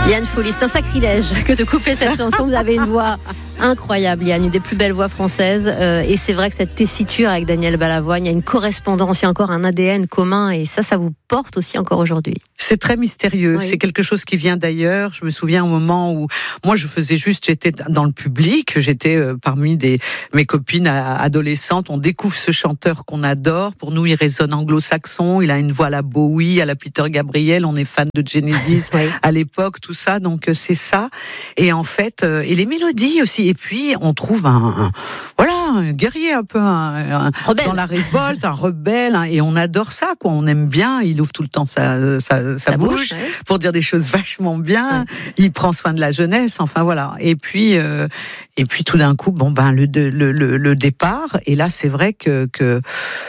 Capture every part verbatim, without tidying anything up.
Liane Folly, c'est un sacrilège que de couper cette chanson. Vous avez une voix incroyable, Liane, une des plus belles voix françaises. Euh, et c'est vrai que cette tessiture avec Daniel Balavoine, il y a une correspondance, il y a encore un A D N commun. Et ça, ça vous porte aussi encore aujourd'hui. C'est très mystérieux. Oui. C'est quelque chose qui vient d'ailleurs. Je me souviens au moment où moi, je faisais juste, j'étais dans le public, j'étais euh, parmi des, mes copines adolescentes. On découvre ce chanteur qu'on adore. Pour nous, il résonne anglo-saxon. Il a une voix à la Bowie, à la Peter Gabriel. On est fan de Genesis oui. à l'époque, tout ça. Donc, c'est ça. Et en fait, euh, et les mélodies aussi. Et puis, on trouve un, un voilà, un guerrier un peu un, un, dans la révolte, un rebelle. Hein, et on adore ça, quoi. On aime bien. Il ouvre tout le temps sa, sa, sa bouche, bouche ouais. pour dire des choses vachement bien. Ouais. Il prend soin de la jeunesse. Enfin, voilà. Et puis, euh, et puis tout d'un coup, bon, ben, le, le, le, le départ. Et là, c'est vrai que, que,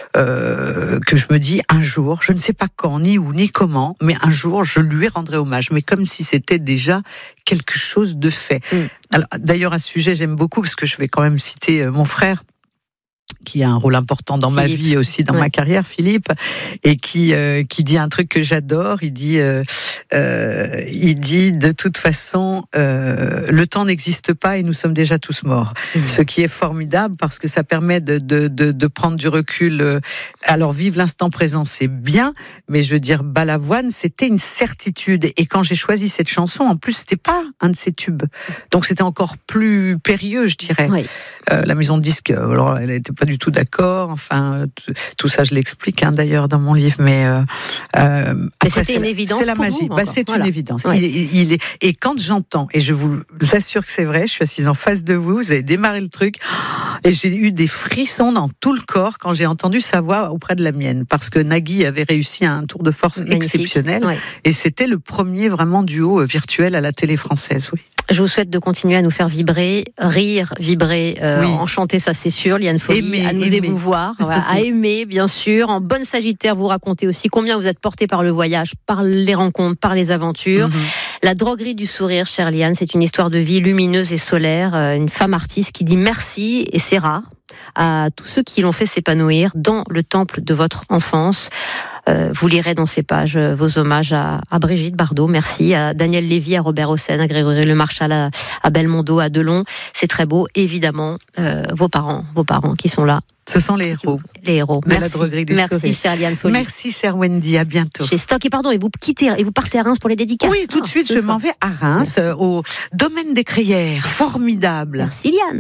euh, que je me dis un jour, je ne sais pas quand, ni où, ni comment, mais un jour, je lui rendrai hommage. Mais comme si c'était déjà quelque chose de fait. Mm. Alors, d'ailleurs, à ce sujet, j'aime beaucoup, parce que je vais quand même citer euh, mon frère, qui a un rôle important dans Philippe. ma vie et aussi dans ouais. ma carrière, Philippe, et qui euh, qui dit un truc que j'adore. Il dit, euh, euh, il dit de toute façon, euh, le temps n'existe pas et nous sommes déjà tous morts. Mmh. Ce qui est formidable parce que ça permet de de de, de prendre du recul. Alors vivre l'instant présent, c'est bien, mais je veux dire, Balavoine, c'était une certitude. Et quand j'ai choisi cette chanson, en plus, c'était pas un de ses tubes, donc c'était encore plus périlleux, je dirais. Oui. Euh, la maison de disques, alors elle n'était pas du tout d'accord. Enfin, tout ça, je l'explique hein, d'ailleurs dans mon livre. Mais, euh, euh, mais après, c'était une la, évidence. C'est la pour magie. Vous, bah, c'est voilà. une évidence. Ouais. Il, il, il est, et quand j'entends, et je vous assure que c'est vrai, je suis assise en face de vous, vous avez démarré le truc, et j'ai eu des frissons dans tout le corps quand j'ai entendu sa voix auprès de la mienne, parce que Nagui avait réussi un tour de force magnifique. Exceptionnel, ouais. et c'était le premier vraiment duo virtuel à la télé française. Oui. Je vous souhaite de continuer à nous faire vibrer, rire, vibrer, euh, oui. enchanter, ça c'est sûr, Liane Folly, aimer, à nous aimer. émouvoir, à aimer bien sûr. En bonne Sagittaire, vous racontez aussi combien vous êtes porté par le voyage, par les rencontres, par les aventures. Mm-hmm. La droguerie du sourire, chère Liane, c'est une histoire de vie lumineuse et solaire. Une femme artiste qui dit merci, et c'est rare, à tous ceux qui l'ont fait s'épanouir dans le temple de votre enfance. Euh, vous lirez dans ces pages euh, vos hommages à, à Brigitte Bardot, merci, à Daniel Lévy, à Robert Hossein, à Grégory Le Marchal, à, à Belmondo, à Delon. C'est très beau, évidemment, euh, vos parents, vos parents qui sont là. Ce sont les héros. Les héros. De merci. La droguerie du Merci, sourire. chère Liane Folly. Merci, chère Wendy. À bientôt. Chez Stock. Et pardon, et vous quittez, et vous partez à Reims pour les dédicaces. Oui, tout de suite, oh, je m'en vais à Reims, euh, au domaine des Crayères. Formidable. Merci, Liane.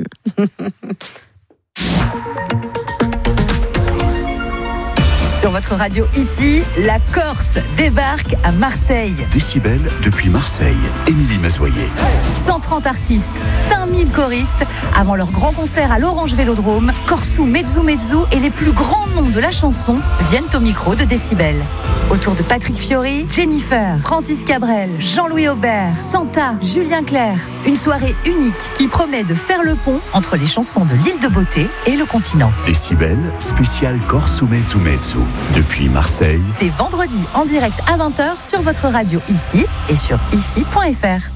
Sur votre radio ici, la Corse débarque à Marseille. Décibel depuis Marseille. Émilie Mazoyer. cent trente artistes, cinq mille choristes. Avant leur grand concert à l'Orange Vélodrome, Korsou, Mezzo Mezzo et les plus grands noms de la chanson viennent au micro de Décibel. Autour de Patrick Fiori, Jennifer, Francis Cabrel, Jean-Louis Aubert, Santa, Julien Clerc. Une soirée unique qui promet de faire le pont entre les chansons de l'île de Beauté et le continent. Décibel, spécial Korsou Mezzo Mezzo. Depuis Marseille. C'est vendredi en direct à vingt heures sur votre radio ici et sur ici point f r.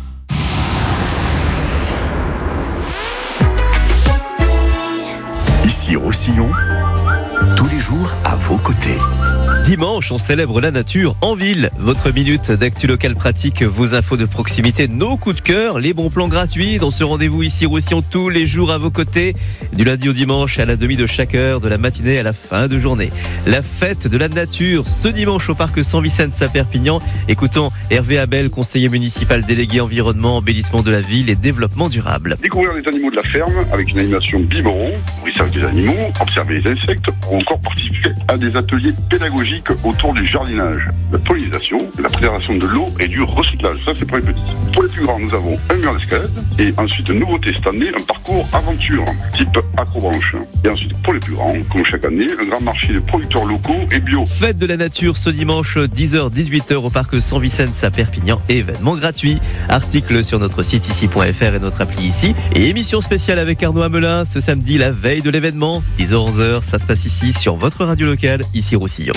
Ici Roussillon, tous les jours à vos côtés. Dimanche, on célèbre la nature en ville. Votre minute d'actu local pratique, vos infos de proximité, nos coups de cœur, les bons plans gratuits dans ce rendez-vous ici Roussillon tous les jours à vos côtés. Du lundi au dimanche à la demi de chaque heure, de la matinée à la fin de journée. La fête de la nature ce dimanche au parc Saint-Vicente à Perpignan. Écoutons Hervé Abel, conseiller municipal délégué environnement, embellissement de la ville et développement durable. Découvrir les animaux de la ferme avec une animation biberon, nourrissage des animaux, observer les insectes ou encore participer à des ateliers pédagogiques autour du jardinage, la pollinisation, la préservation de l'eau et du recyclage. Ça, c'est pour les petits. Pour les plus grands, nous avons un mur d'escalade et ensuite, nouveauté cette année, un parcours aventure type acrobranche. Et ensuite, pour les plus grands, comme chaque année, un grand marché de producteurs locaux et bio. Fête de la nature ce dimanche, dix heures dix-huit heures au parc Saint-Vicente à Perpignan. Événement gratuit. Article sur notre site ici point f r et notre appli ici. Et émission spéciale avec Arnaud Hamelin ce samedi, la veille de l'événement. dix heures onze heures, ça se passe ici sur votre radio locale, ici Roussillon.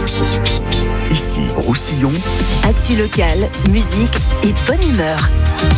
Ici Roussillon. Actu local, musique et bonne humeur.